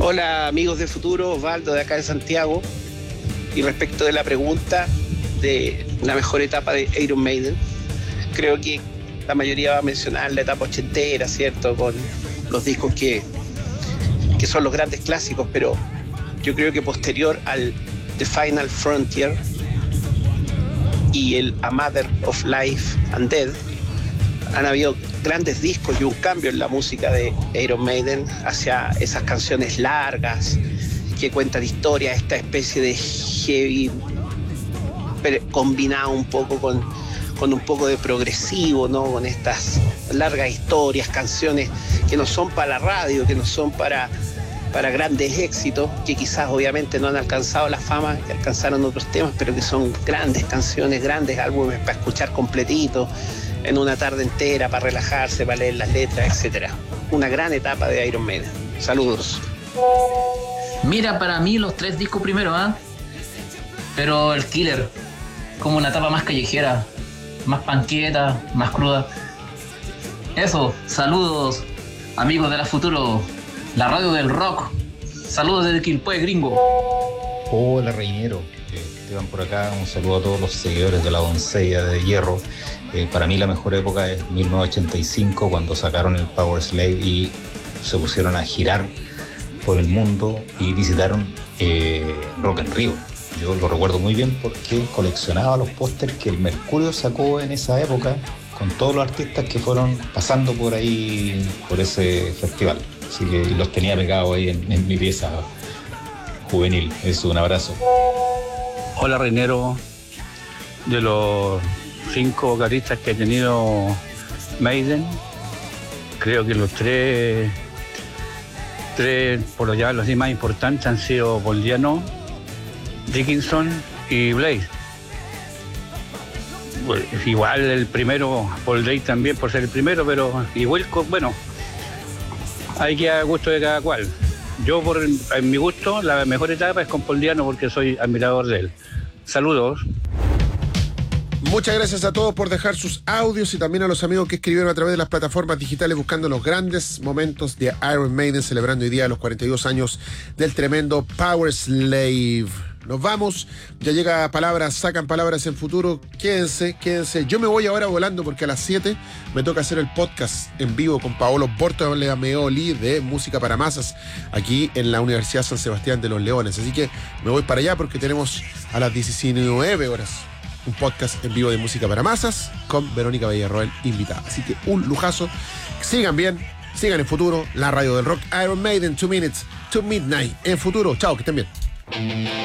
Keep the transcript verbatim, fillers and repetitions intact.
Hola amigos de Futuro, Osvaldo de acá de Santiago. Y respecto de la pregunta de la mejor etapa de Iron Maiden, creo que la mayoría va a mencionar la etapa ochentera, ¿cierto? Con los discos que, que son los grandes clásicos, pero yo creo que posterior al The Final Frontier y el A Matter of Life and Death han habido grandes discos y un cambio en la música de Iron Maiden hacia esas canciones largas que cuentan historias, esta especie de heavy combinado un poco con, con un poco de progresivo, ¿no? Con estas largas historias, canciones que no son para la radio, que no son para, para grandes éxitos, que quizás obviamente no han alcanzado la fama que alcanzaron otros temas, pero que son grandes canciones, grandes álbumes para escuchar completitos en una tarde entera, para relajarse, para leer las letras, etcétera. Una gran etapa de Iron Maiden. Saludos. Mira, para mí los tres discos primero, ¿ah? ¿eh? Pero el Killer, como una etapa más callejera, más panqueta, más cruda. Eso, saludos, amigos de la Futuro, la radio del rock. Saludos desde Quilpué, gringo. Hola, Reñero. Esteban por acá, un saludo a todos los seguidores de la doncella de hierro. Eh, para mí la mejor época es mil novecientos ochenta y cinco, cuando sacaron el Power Slave y se pusieron a girar por el mundo y visitaron eh, Rock en Rio. Yo lo recuerdo muy bien porque coleccionaba los pósters que el Mercurio sacó en esa época con todos los artistas que fueron pasando por ahí, por ese festival. Así que los tenía pegados ahí en, en mi pieza juvenil. Eso, un abrazo. Hola, Reinero. De los cinco vocalistas que ha tenido Maiden, creo que los tres, tres por lo ya los más importantes han sido Paul Diano, Dickinson y Blaze. Pues, igual el primero, Paul Day también por ser el primero, pero y Wilco, bueno, hay que a gusto de cada cual. Yo, por en mi gusto, la mejor etapa es con Paul Diano porque soy admirador de él. Saludos. Muchas gracias a todos por dejar sus audios y también a los amigos que escribieron a través de las plataformas digitales buscando los grandes momentos de Iron Maiden, celebrando hoy día los cuarenta y dos años del tremendo Power Slave. Nos vamos, ya llega Palabras, sacan palabras en Futuro. Quédense, quédense. Yo me voy ahora volando porque a las siete me toca hacer el podcast en vivo con Paolo Bortolemeoli de Música para Masas aquí en la Universidad San Sebastián de los Leones. Así que me voy para allá porque tenemos a las diecinueve horas un podcast en vivo de Música para Masas con Verónica Villarroel invitada. Así que un lujazo. Sigan bien, sigan en Futuro, la radio del rock. Iron Maiden, two minutes to midnight en Futuro. Chao, que estén bien.